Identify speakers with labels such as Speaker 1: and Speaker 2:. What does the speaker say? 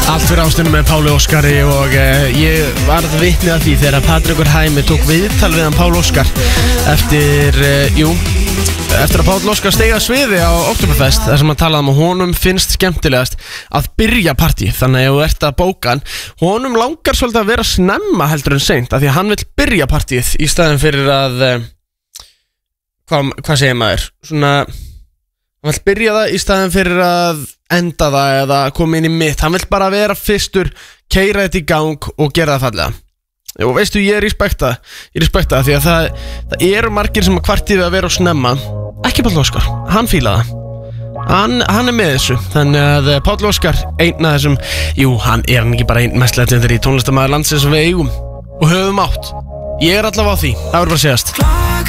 Speaker 1: Allt fyrir ástunum með Páli Óskari og ég var vitni að því þegar Patrekur Hæmi tók viðtal við hann Pál Óskar eftir að Pál Óskar steig að sviði á Oktoberfest þar sem hann talaði um að honum finnst skemmtilegast að byrja partí. Þannig að ef þú ert að bóka hann, honum langar svolítið að vera snemma heldur en seint af því að hann vill byrja partíð í staðin fyrir að hvað segir maður? Svona, hann vill byrja það í staðin fyrir að enda það eða koma inn í mitt. Hann vill bara vera fyrstur, keyra þetta í gang og gera það fallega. Og veistu, ég respekta það því að það eru margir sem að kvartíðu að vera á snemma. Ekki Páll Óskar, hann fíla það. Hann með þessu. Þannig að Páll Óskar, einn af þessum, hann ekki bara einn mest legendur í tónlistarmaður landsins sem við eigum og höfum átt. Ég allavega á því, það verður bara að segjast.